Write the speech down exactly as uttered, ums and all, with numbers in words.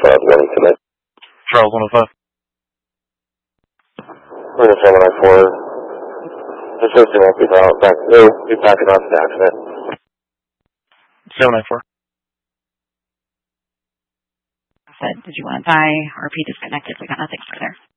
five, Wellington. Charles one oh five. We're seven nine four. Just so you won't be out back. No, be backing off the accident. seven nine four. Said, did you want to die? R P disconnected. We got nothing further.